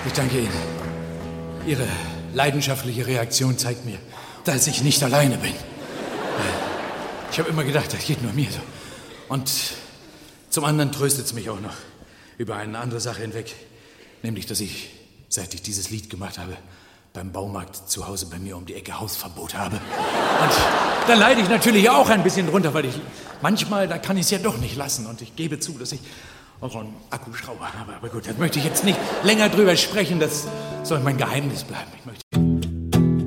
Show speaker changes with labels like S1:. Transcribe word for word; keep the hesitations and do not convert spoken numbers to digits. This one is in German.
S1: Ich danke Ihnen. Ihre leidenschaftliche Reaktion zeigt mir, dass ich nicht alleine bin. Ich habe immer gedacht, das geht nur mir so. Und zum anderen tröstet es mich auch noch über eine andere Sache hinweg. Nämlich, dass ich, seit ich dieses Lied gemacht habe, beim Baumarkt zu Hause bei mir um die Ecke Hausverbot habe. Und da leide ich natürlich auch ein bisschen drunter, weil ich manchmal, da kann ich es ja doch nicht lassen. Und ich gebe zu, dass ich auch einen Akkuschrauber habe. Aber gut, da möchte ich jetzt nicht länger drüber sprechen. Das soll mein Geheimnis bleiben. Ich möchte